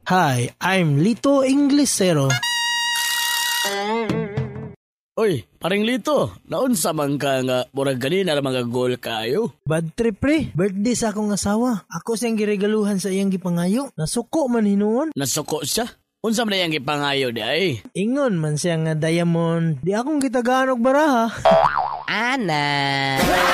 Hi, I'm Lito Inglesero. Oy, paring Lito, naunsa man ka nga murag ganina na mga goal kayo? Bad trip pre, birthday sa akong asawa. Ako siyang giregaluhan sa iyang gipangayo. Nasuko man hinuon. Nasuko siya? Unsa man yang gipangayo di ay? Ingon man siya nga diamond. Di akong gitagaan og baraha. Ana.